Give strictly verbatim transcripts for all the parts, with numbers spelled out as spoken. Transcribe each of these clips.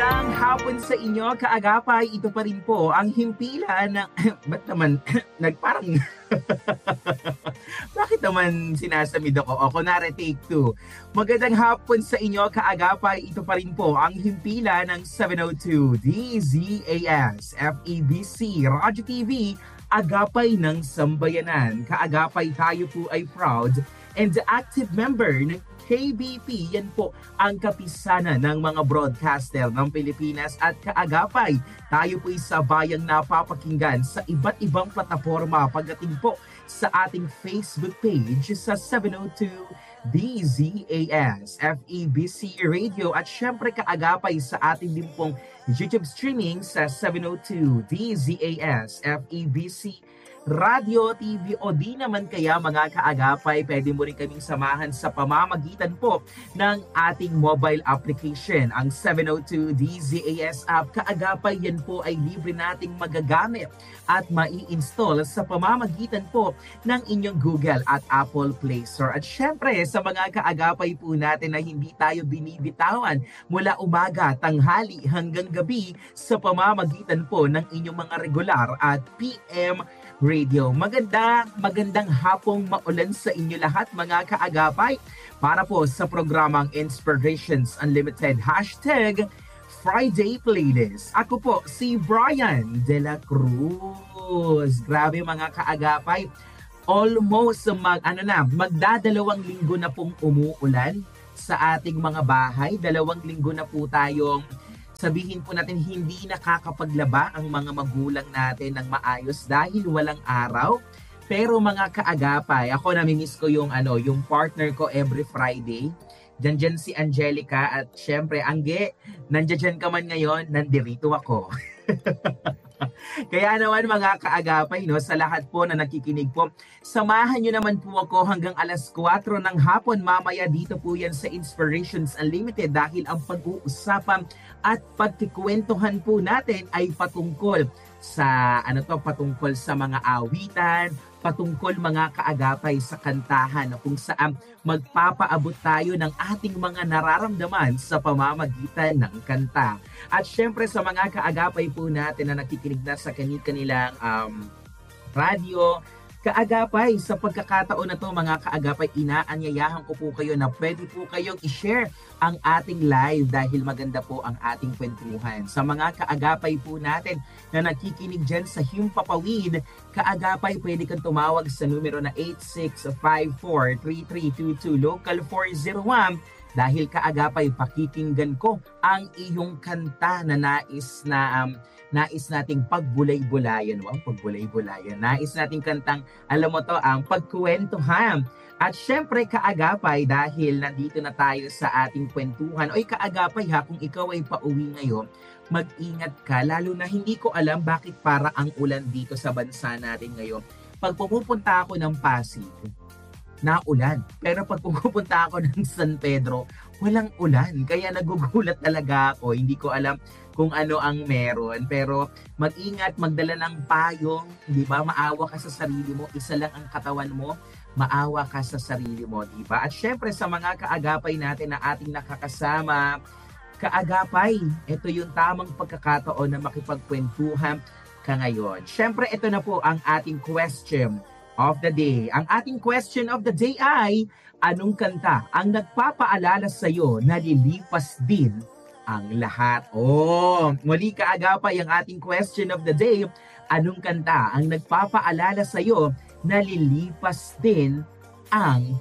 Magandang hapon sa inyo, kaagapay. Ito pa rin po ang himpilan ng... Ba't naman, nagparang... Bakit naman sinasamid ako? O, kunwari, take two. Magandang hapon sa inyo, kaagapay. Ito pa rin po ang himpilan ng seven oh two D Z A S F E B C Radyo T V, Agapay ng Sambayanan. Kaagapay, tayo po ay proud and active member ng K B P. Yan po ang kapisanan ng mga broadcaster ng Pilipinas at kaagapay. Tayo po ay sabayang napapakinggan sa iba't ibang plataforma pagdating po sa ating Facebook page sa seven oh two D Z A S F E B C Radio at syempre kaagapay sa ating din pong YouTube streaming sa seven oh two D Z A S F E B C Radio T V o di naman kaya mga kaagapay, pwede mo rin kaming samahan sa pamamagitan po ng ating mobile application, ang seven oh two D Z A S app. Kaagapay, yan po ay libre nating magagamit at mai-install sa pamamagitan po ng inyong Google at Apple Play Store. At syempre, sa mga kaagapay po natin na hindi tayo binibitawan mula umaga, tanghali hanggang gabi sa pamamagitan po ng inyong mga regular at P M Radio. Maganda, magandang hapong maulan sa inyo lahat mga kaagapay para po sa programang Inspirations Unlimited Hashtag Friday Playlist. Ako po si Brian De La Cruz. Grabe mga kaagapay, almost mag, ano na, magdadalawang linggo na pong umuulan sa ating mga bahay. Dalawang linggo na po tayong sabihin po natin hindi nakakapaglaba ang mga magulang natin ng maayos dahil walang araw. Pero mga kaagapay, ako namimiss ko yung ano, yung partner ko every Friday. Diyan dyan si Angelica at syempre, Angge, nandiyan ka man ngayon, nandirito ako. Kaya naman mga kaagapay, no, sa lahat po na nakikinig po, samahan nyo naman po ako hanggang alas kwatro ng hapon. Mamaya dito po yan sa Inspirations Unlimited dahil ang pag-uusapan at pagkikwentuhan po natin ay patungkol sa ano to, patungkol sa mga awitan, patungkol mga kaagapay sa kantahan kung saan magpapaabot tayo ng ating mga nararamdaman sa pamamagitan ng kanta. At syempre sa mga kaagapay po natin na nakikinig na sa kanilang um, radio, kaagapay, sa pagkakataon na to mga kaagapay, inaanyayahan ko po kayo na pwede po kayong i-share ang ating live dahil maganda po ang ating kwentuhan. Sa mga kaagapay po natin na nakikinig dyan sa Himpapawid, kaagapay, pwede kang tumawag sa numero na eight six five four three three two two, local four oh one, dahil kaagapay, pakikinggan ko ang iyong kanta na nais na um, nais nating pagbulay-bulayan. Wow, pagbulay-bulayan. Nais nating kantang, alam mo to, ang pagkwentuhan. At syempre, kaagapay, dahil nandito na tayo sa ating kwentuhan. Oy, kaagapay ha, kung ikaw ay pauwi ngayon, mag-ingat ka. Lalo na hindi ko alam bakit para ang ulan dito sa bansa natin ngayon. Pag pumupunta ako ng Pasig, na ulan. Pero pag pupunta ako ng San Pedro, walang ulan. Kaya nagugulat talaga ako. Hindi ko alam kung ano ang meron. Pero mag-ingat, magdala ng payong, di ba? Maawa ka sa sarili mo. Isa lang ang katawan mo. Maawa ka sa sarili mo, di ba? At syempre sa mga kaagapay natin na ating nakakasama, kaagapay, ito yung tamang pagkakataon na makipagkwentuhan ka ngayon. Syempre, ito na po ang ating question of the day. Ang ating question of the day ay, anong kanta ang nagpapaalala sa iyo na lilipas din ang lahat? Oh, muli kaagapay ang ating question of the day. Anong kanta ang nagpapaalala sa iyo na lilipas din ang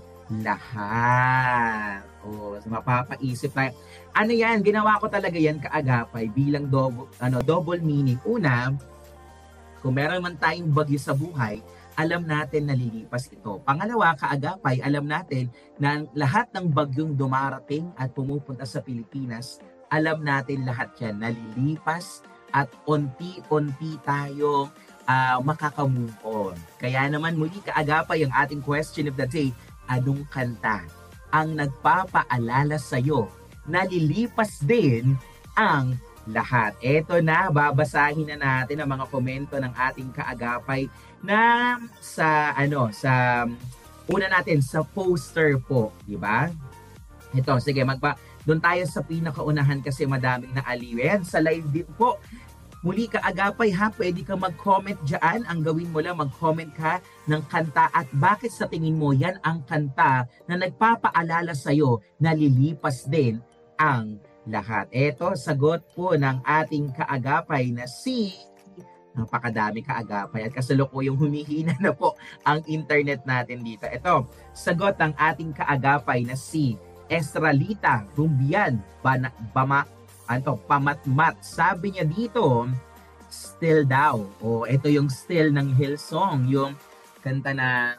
lahat? Oh, mapapaisip tayo. Ano yan? Ginawa ko talaga yan kaagapay bilang double, ano, double meaning. Una, kung meron man tayong bagyo sa buhay, alam natin na lilipas ito. Pangalawa, kaagapay, alam natin na lahat ng bagyong dumarating at pumupunta sa Pilipinas, alam natin lahat yan na lilipas at unti-unti tayo uh, makaka-move on. Kaya naman muli kaagapay ang ating question of the day, anong kanta ang nagpapaalala sa'yo na lilipas din ang lahat? Eto na, babasahin na natin ang mga komento ng ating kaagapay na sa ano sa una natin sa poster po, di ba? Ito, sige, magpa Doon tayo sa pinakaunahan kasi madaming naaliw. Ayan, sa live din po. Muli kaagapay ha, pwede ka mag-comment dyan. Ang gawin mo lang, mag-comment ka ng kanta at bakit sa tingin mo yan ang kanta na nagpapaalala sa'yo na lilipas din ang lahat. Ito, sagot po ng ating kaagapay na si... Napakadami kaagapay at kasalukuyang humihina na po ang internet natin dito. Ito, sagot ng ating kaagapay na si Estralita Rumbian Bana, Bama, ano, Pamatmat. Sabi niya dito, still daw. O, ito yung still ng Hillsong, yung kanta na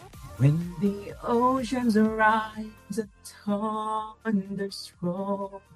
when the oceans rise, the thunders roll.